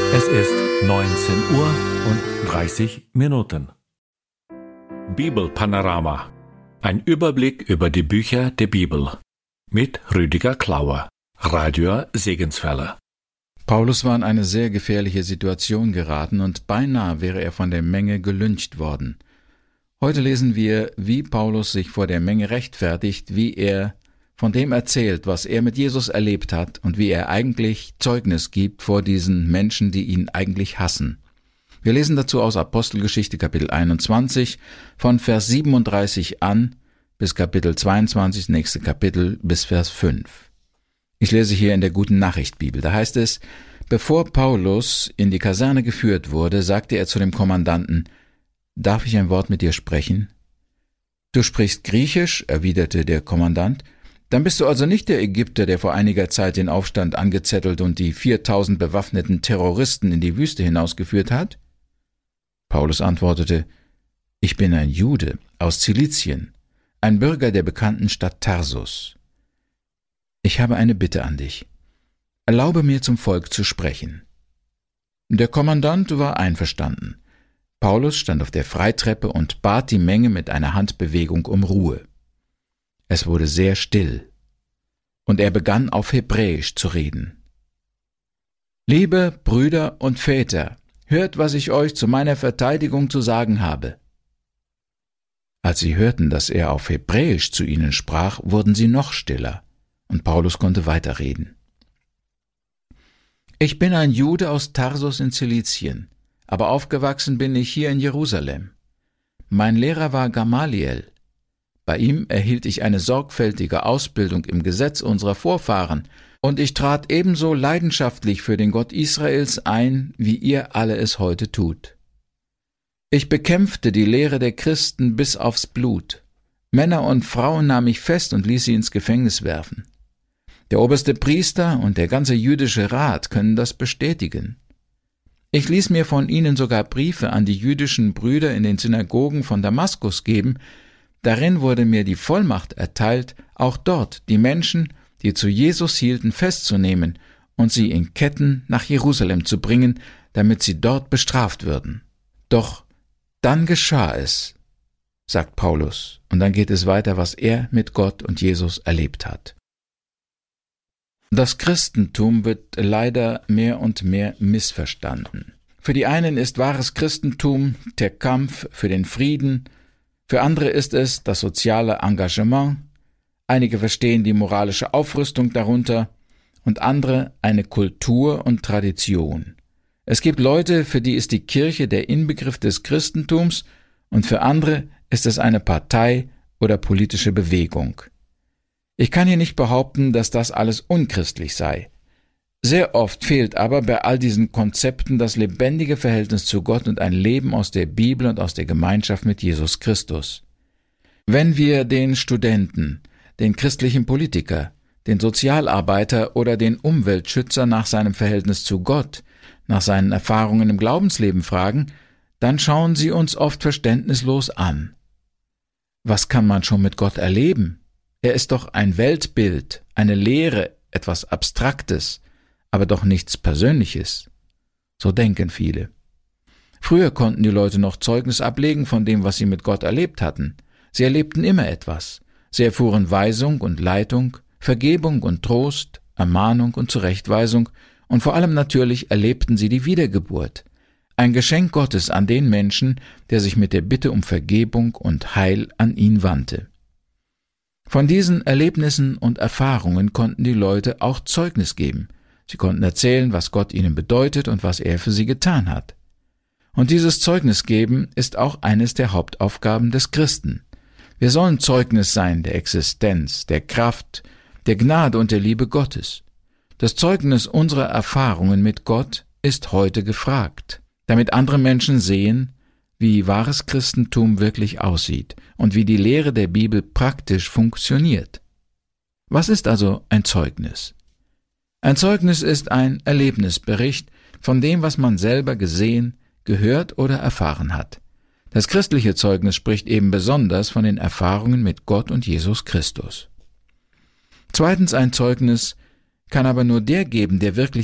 Es ist 19:30 Uhr. Bibelpanorama. Ein Überblick über die Bücher der Bibel. Mit Rüdiger Klauer, Radio Segenswelle. Paulus war in eine sehr gefährliche Situation geraten und beinahe wäre er von der Menge gelyncht worden. Heute lesen wir, wie Paulus sich vor der Menge rechtfertigt, wie er von dem erzählt, was er mit Jesus erlebt hat und wie er eigentlich Zeugnis gibt vor diesen Menschen, die ihn eigentlich hassen. Wir lesen dazu aus Apostelgeschichte Kapitel 21 von Vers 37 an bis Kapitel 22, nächste Kapitel bis Vers 5. Ich lese hier in der Guten Nachricht Bibel. Da heißt es: Bevor Paulus in die Kaserne geführt wurde, sagte er zu dem Kommandanten: »Darf ich ein Wort mit dir sprechen?« »Du sprichst Griechisch«, erwiderte der Kommandant. »Dann bist du also nicht der Ägypter, der vor einiger Zeit den Aufstand angezettelt und die 4000 bewaffneten Terroristen in die Wüste hinausgeführt hat?« Paulus antwortete: »Ich bin ein Jude aus Zilizien, ein Bürger der bekannten Stadt Tarsus. Ich habe eine Bitte an dich. Erlaube mir, zum Volk zu sprechen.« Der Kommandant war einverstanden. Paulus stand auf der Freitreppe und bat die Menge mit einer Handbewegung um Ruhe. Es wurde sehr still, und er begann auf Hebräisch zu reden. »Liebe Brüder und Väter, hört, was ich euch zu meiner Verteidigung zu sagen habe.« Als sie hörten, dass er auf Hebräisch zu ihnen sprach, wurden sie noch stiller, und Paulus konnte weiterreden. »Ich bin ein Jude aus Tarsus in Zilizien, aber aufgewachsen bin ich hier in Jerusalem. Mein Lehrer war Gamaliel. Bei ihm erhielt ich eine sorgfältige Ausbildung im Gesetz unserer Vorfahren, und ich trat ebenso leidenschaftlich für den Gott Israels ein, wie ihr alle es heute tut. Ich bekämpfte die Lehre der Christen bis aufs Blut. Männer und Frauen nahm ich fest und ließ sie ins Gefängnis werfen. Der oberste Priester und der ganze jüdische Rat können das bestätigen. Ich ließ mir von ihnen sogar Briefe an die jüdischen Brüder in den Synagogen von Damaskus geben. Darin wurde mir die Vollmacht erteilt, auch dort die Menschen, die zu Jesus hielten, festzunehmen und sie in Ketten nach Jerusalem zu bringen, damit sie dort bestraft würden. Doch dann geschah es, sagt Paulus, und dann geht es weiter, was er mit Gott und Jesus erlebt hat. Das Christentum wird leider mehr und mehr missverstanden. Für die einen ist wahres Christentum der Kampf für den Frieden, für andere ist es das soziale Engagement, einige verstehen die moralische Aufrüstung darunter und andere eine Kultur und Tradition. Es gibt Leute, für die ist die Kirche der Inbegriff des Christentums und für andere ist es eine Partei oder politische Bewegung. Ich kann hier nicht behaupten, dass das alles unchristlich sei. Sehr oft fehlt aber bei all diesen Konzepten das lebendige Verhältnis zu Gott und ein Leben aus der Bibel und aus der Gemeinschaft mit Jesus Christus. Wenn wir den Studenten, den christlichen Politiker, den Sozialarbeiter oder den Umweltschützer nach seinem Verhältnis zu Gott, nach seinen Erfahrungen im Glaubensleben fragen, dann schauen sie uns oft verständnislos an. Was kann man schon mit Gott erleben? Er ist doch ein Weltbild, eine Lehre, etwas Abstraktes, aber doch nichts Persönliches. So denken viele. Früher konnten die Leute noch Zeugnis ablegen von dem, was sie mit Gott erlebt hatten. Sie erlebten immer etwas. Sie erfuhren Weisung und Leitung, Vergebung und Trost, Ermahnung und Zurechtweisung und vor allem natürlich erlebten sie die Wiedergeburt. Ein Geschenk Gottes an den Menschen, der sich mit der Bitte um Vergebung und Heil an ihn wandte. Von diesen Erlebnissen und Erfahrungen konnten die Leute auch Zeugnis geben. Sie konnten erzählen, was Gott ihnen bedeutet und was er für sie getan hat. Und dieses Zeugnisgeben ist auch eines der Hauptaufgaben des Christen. Wir sollen Zeugnis sein der Existenz, der Kraft, der Gnade und der Liebe Gottes. Das Zeugnis unserer Erfahrungen mit Gott ist heute gefragt, damit andere Menschen sehen, wie wahres Christentum wirklich aussieht und wie die Lehre der Bibel praktisch funktioniert. Was ist also ein Zeugnis? Ein Zeugnis ist ein Erlebnisbericht von dem, was man selber gesehen, gehört oder erfahren hat. Das christliche Zeugnis spricht eben besonders von den Erfahrungen mit Gott und Jesus Christus. Zweitens, ein Zeugnis kann aber nur der geben, der wirklich